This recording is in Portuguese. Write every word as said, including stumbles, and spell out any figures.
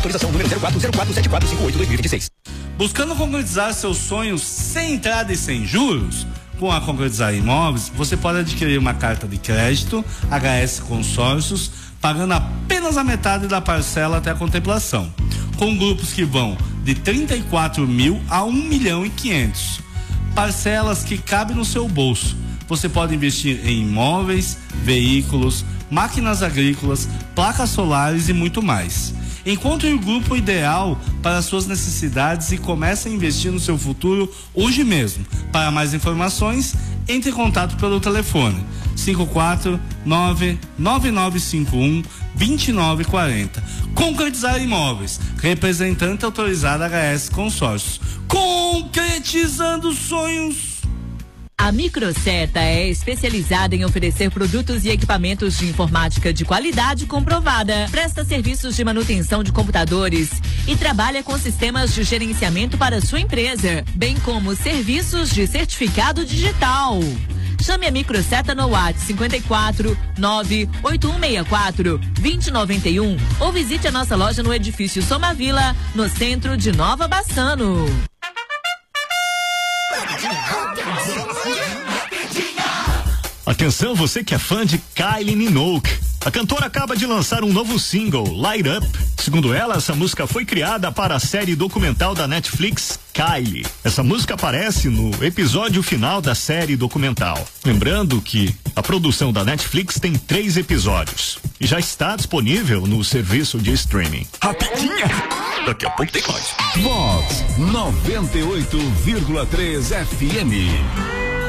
Autorização número zero quatro zero quatro sete quatro cinco oito dois mil e vinte e seis. Buscando concretizar seus sonhos sem entrada e sem juros? Com a Concretizar Imóveis, você pode adquirir uma carta de crédito H S Consórcios, pagando apenas a metade da parcela até a contemplação, com grupos que vão de trinta e quatro mil a um milhão e quinhentos. Parcelas que cabem no seu bolso. Você pode investir em imóveis, veículos, máquinas agrícolas, placas solares e muito mais. Encontre o grupo ideal para suas necessidades e comece a investir no seu futuro hoje mesmo. Para mais informações, entre em contato pelo telefone cinco quatro nove nove nove cinco um dois nove quatro zero. Concretizar Imóveis, representante autorizado H S Consórcios. Concretizando sonhos. A Microseta é especializada em oferecer produtos e equipamentos de informática de qualidade comprovada. Presta serviços de manutenção de computadores e trabalha com sistemas de gerenciamento para sua empresa, bem como serviços de certificado digital. Chame a Microseta no WhatsApp cinquenta e quatro nove oito um seis quatro dois zero nove um ou visite a nossa loja no edifício Somavila, no centro de Nova Bassano. Atenção, você que é fã de Kylie Minogue. A cantora acaba de lançar um novo single, Light Up. Segundo ela, essa música foi criada para a série documental da Netflix, Kylie. Essa música aparece no episódio final da série documental. Lembrando que a produção da Netflix tem três episódios e já está disponível no serviço de streaming. Rapidinha! Daqui a pouco tem mais. Vox noventa e oito vírgula três F M.